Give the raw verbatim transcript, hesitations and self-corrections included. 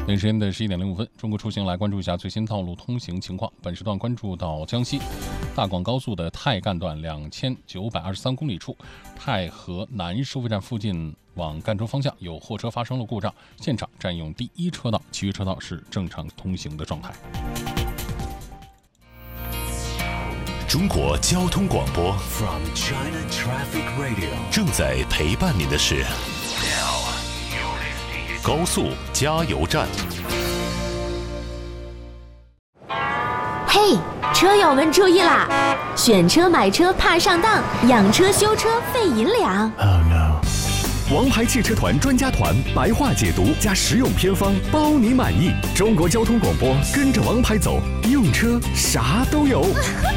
北京时间的十一点零五分，中国出行来关注一下最新道路通行情况。本时段关注到江西大广高速的太干段两千九百二十三公里处，太和南收费站附近往赣州方向有货车发生了故障，现场占用第一车道，其余车道是正常通行的状态。 中国交通广播 From China Traffic Radio 正在陪伴您的是高速加油站。 嘿，车友们注意啦！选车买车怕上当，养车修车费银两。 Oh no！ 王牌汽车团专家团白话解读加实用偏方，包你满意。中国交通广播，跟着王牌走，用车啥都有。